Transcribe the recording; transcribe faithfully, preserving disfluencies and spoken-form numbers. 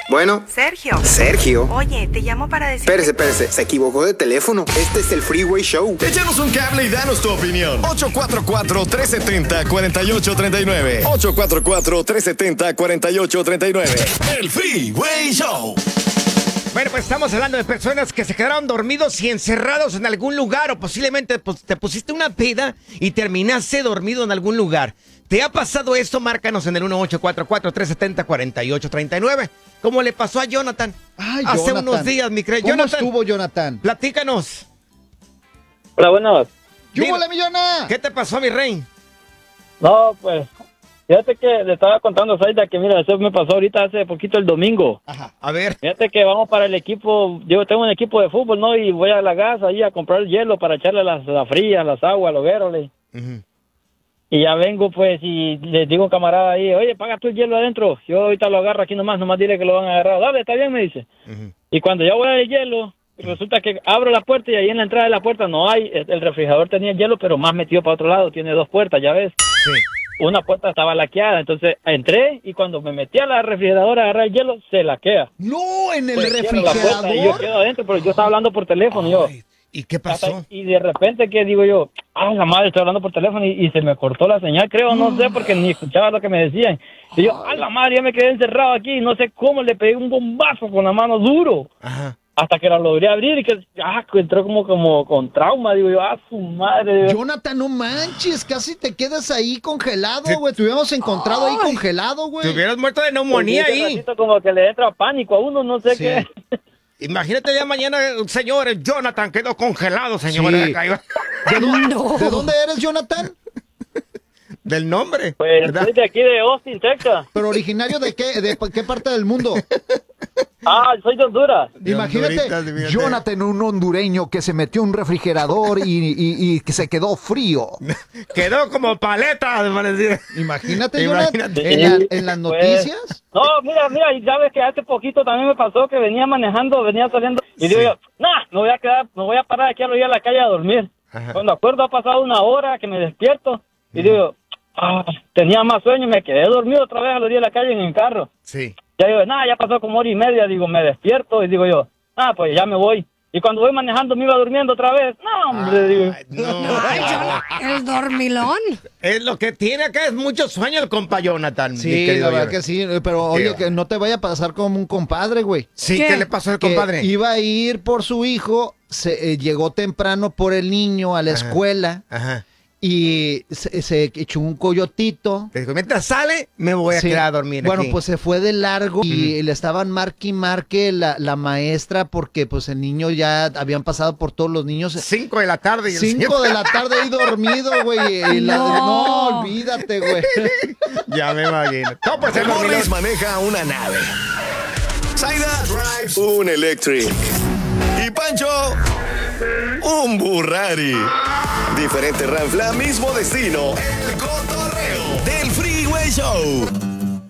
Bueno. Sergio. Sergio. Oye, te llamo para decir... Espérese, espérese. Se equivocó de teléfono. Este es el Freeway Show. Échanos un cable y danos tu opinión. ocho cuatro cuatro, tres siete cero, cuatro ocho tres nueve. ocho cuatro cuatro, tres siete cero, cuatro ocho tres nueve. El Freeway Show. Bueno, pues estamos hablando de personas que se quedaron dormidos y encerrados en algún lugar o posiblemente pues, te pusiste una peda y terminaste dormido en algún lugar. ¿Te ha pasado esto? Márcanos en el uno ocho cuatro cuatro, tres siete cero, cuatro ocho tres nueve. ¿Cómo le pasó a Jonathan? Ay, hace Jonathan. unos días, mi cre... ¿Cómo Jonathan, estuvo, Jonathan? platícanos. Hola, buenos. ¡Yúbole, mi Jonah! ¿Qué te pasó, mi rey? No, pues, fíjate que le estaba contando a Zaida que, mira, eso me pasó ahorita hace poquito el domingo. Ajá. A ver. Fíjate que vamos para el equipo, yo tengo un equipo de fútbol, ¿no? Y voy a la gas ahí a comprar hielo para echarle las, las frías, las aguas, los gueroles. Uh-huh. Y ya vengo, pues, y les digo a un camarada ahí, oye, paga tú el hielo adentro. Yo ahorita lo agarro aquí nomás, nomás dile que lo van a agarrar. Dale, está bien, me dice. Uh-huh. Y cuando ya voy al hielo, resulta que abro la puerta y ahí en la entrada de la puerta no hay, el refrigerador tenía el hielo, pero más metido para otro lado, tiene dos puertas, ya ves. Sí. Una puerta estaba laqueada, entonces entré y cuando me metí a la refrigeradora a agarrar el hielo, se laquea. No, en el Se cierra la puerta y yo refrigerador. quedo adentro, pero yo estaba hablando por teléfono. Yo, Ay, ¿y qué pasó? y de repente que digo yo, ah, la madre, estoy hablando por teléfono y, y se me cortó la señal, creo, no sé, porque ni escuchaba lo que me decían. Y yo, ah, la madre, ya me quedé encerrado aquí, no sé cómo, le pegué un bombazo con la mano duro. Ajá. Hasta que la logré abrir y que, ah, que entró como, como con trauma, digo yo, ah, su madre. Jonathan, no manches, casi te quedas ahí congelado, güey. Te hubiéramos encontrado ahí congelado, güey. Te hubieras muerto de neumonía Ese ahí. ratito como que le entra pánico a uno, no sé Sí. qué. Imagínate ya mañana, señores, Jonathan quedó congelado, señores. Sí. Acá iba- ¿De, dónde, ¿De dónde eres, Jonathan? Del nombre. Pues ¿verdad? soy de aquí de Austin, Texas. ¿Pero originario de qué? ¿De qué parte del mundo? Ah, soy de Honduras. De Imagínate, Honduritas, fíjate. Jonathan, un hondureño que se metió en un refrigerador y, y- y que se quedó frío. Quedó como paleta, me parecía. Imagínate, Jonathan, Imagínate. en, la- en las Pues, noticias. No, mira, mira, y sabes que hace poquito también me pasó que venía manejando, venía saliendo, y digo Sí. yo, nah, me voy a quedar, me voy a parar aquí a la orilla de la calle a dormir. Ajá. Cuando acuerdo ha pasado una hora que me despierto, y digo, ah, tenía más sueño, me quedé dormido otra vez a la orilla de la calle en el carro. Sí. Ya digo, nada, ya pasó como hora y media, digo, me despierto, y digo yo, ah, pues ya me voy. Y cuando voy manejando me iba durmiendo otra vez. No, hombre, digo. Ay, no. Ay, yo- el dormilón. Es lo que tiene acá es mucho sueño el compa Jonathan. mi Sí, querido la verdad Jonathan. que sí, pero oye, que no te vaya a pasar como un compadre, güey. Sí, ¿Qué? ¿qué le pasó al Que compadre? iba a ir por su hijo, se, eh, llegó temprano por el niño a la Ajá. escuela Ajá. y se, se echó un coyotito. Le dijo, mientras sale, me voy a Sí. quedar a dormir Bueno, aquí. pues se fue de largo y le estaban marque y marque la, la maestra porque pues el niño ya habían pasado por todos los niños. Cinco de la tarde. Y el Cinco señor- de la tarde ahí dormido, güey. y la- No. no, olvídate, güey. Ya me imagino. No, pues el dormilón. Morris maneja una nave. Zaida drives un electric. Y Pancho, un Burrari. Diferente ranfla, mismo destino. El cotorreo del Freeway Show.